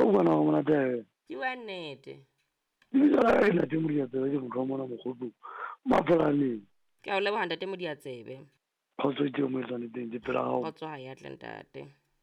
o bona go mona tebe ke wa nnete di tsala ka ntate modia tsebe ke motho wa mona mogolo mafelaneng ke a o leboga ntate Modiatsebe kgotso teo mo etsane teng di pela gago kgotso ga ya tle ntate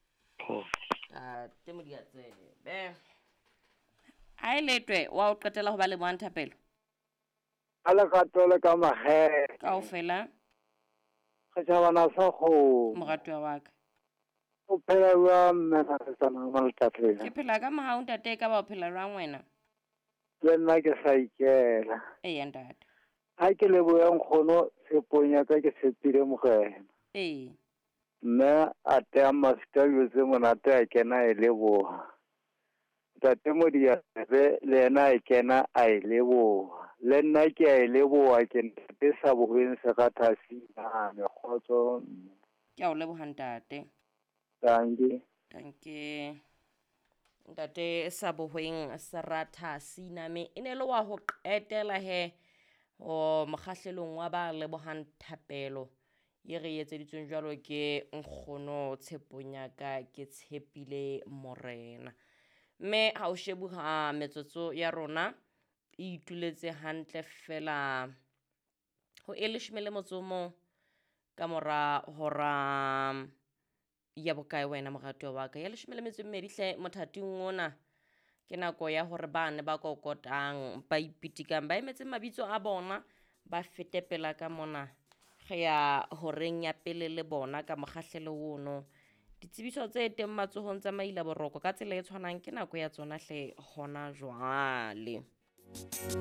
ntate Modiatsebe a e letwe wa o qetela go ba le boanthapelo a le katole ka mahe ka o fela ga tšhabana sa go moratwa wa ka o phela wa mmena re tsana ma ke letatlela phela ka mogao ntate ka ba o phela jwang wena le nna ke sa ikela ee ntate ha ke leboya nkgono seponya ka ke tshepile mogena ee mme a tea mafita yo tse monate a kena e leboga tate Modiatsebe le yena a kena a e leboga le nna ke a e leboga ke ntate sa bogweng se ga thasina mekgotso ke a o leboga ntate tanki danke ntate sa bohweng Seratha Siname e ne le wa go qetela he o mokgahlelong wa ba lebogang thapelo ye re etseditsweng jwalo ke nkgono Tsheponyaka ke Tshepile Morena mme ha o shebuga metsotso ya rona e ituletse hantle fela ho 11 ka mora hora ya bokae wena moratwa wa ka ya 12 hle mothating ona ke nako ya hore bane ba kokotang ba ipitikang ba emetse mabitso a bona ba fete pela ka mona ge ya horeng ya pele le bona ka mokgahlelo ono ditsebiso tse teng matsohong tsa maila boroko ka tsela e tshwanang ke nako ya tsona hle hona jwale